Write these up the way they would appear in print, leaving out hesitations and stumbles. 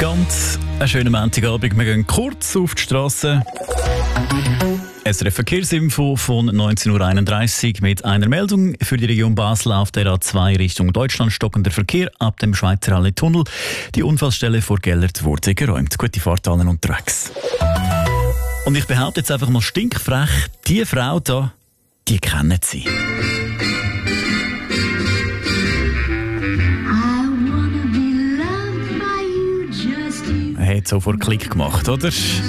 Ganz einen schönen Montagabend. Wir gehen kurz auf die Strasse. SRF Verkehrsinfo von 19.31 Uhr mit einer Meldung für die Region Basel auf der A2 Richtung Deutschland. Stockender Verkehr ab dem Schweizer Halle-Tunnel. Die Unfallstelle vor Gellert wurde geräumt. Gute Fahrt allen unterwegs. Und ich behaupte jetzt einfach mal stinkfrech, die Frau da, die kennen Sie. Er hat sofort Klick gemacht, oder?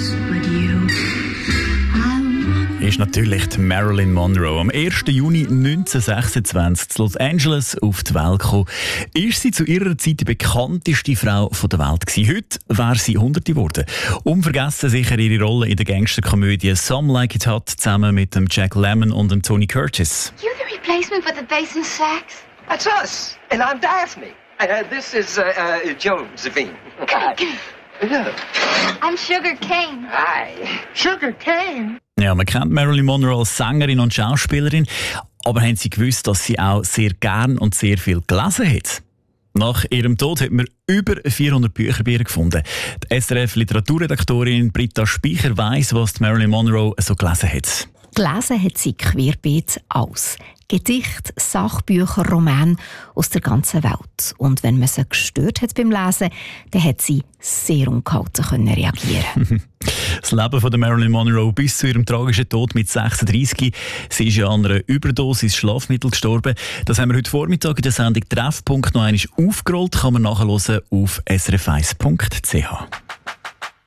Ist natürlich die Marilyn Monroe. Am 1. Juni 1926 in Los Angeles auf die Welt gekommen. Ist sie zu ihrer Zeit die bekannteste Frau der Welt gewesen. Heute wäre sie 100 geworden. Unvergessen sicher ihre Rolle in der Gangsterkomödie Some Like It Hot zusammen mit dem Jack Lemmon und dem Tony Curtis. You the replacement for the bass and sax? That's us, and I'm Daphne. This is Josephine. Hello. I'm Sugar Cane. Hi. Sugar Cane? Ja, man kennt Marilyn Monroe als Sängerin und Schauspielerin, aber haben Sie gewusst, dass sie auch sehr gern und sehr viel gelesen hat? Nach ihrem Tod hat man über 400 Bücher bei ihr gefunden. Die SRF-Literaturredaktorin Britta Speicher weiss, was die Marilyn Monroe so gelesen hat. Gelesen hat sie querbeet alles. Gedichte, Sachbücher, Romane aus der ganzen Welt. Und wenn man sie gestört hat beim Lesen, dann hat sie sehr ungehalten reagieren. Das Leben von der Marilyn Monroe bis zu ihrem tragischen Tod mit 36. Sie ist ja an einer Überdosis Schlafmittel gestorben. Das haben wir heute Vormittag in der Sendung Treffpunkt noch einmal aufgerollt. Kann man nachhören auf srf1.ch.